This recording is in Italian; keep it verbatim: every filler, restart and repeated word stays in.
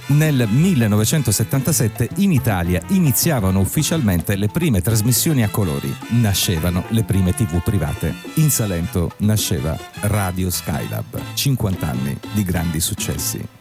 Nel millenovecentosettantasette in Italia iniziavano ufficialmente le prime trasmissioni a colori. Nascevano le prime tivù private. In Salento nasceva Radio Skylab. cinquanta anni di grandi successi.